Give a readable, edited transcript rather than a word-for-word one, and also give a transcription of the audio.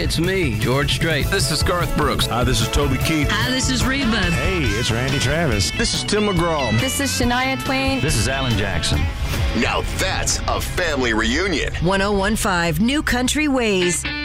it's me, George Strait. This is Garth Brooks. Hi, this is Toby Keith. Hi, this is Reba. Hey, it's Randy Travis. This is Tim McGraw. This is Shania Twain. This is Alan Jackson. Now that's a family reunion. 1015 New Country Ways.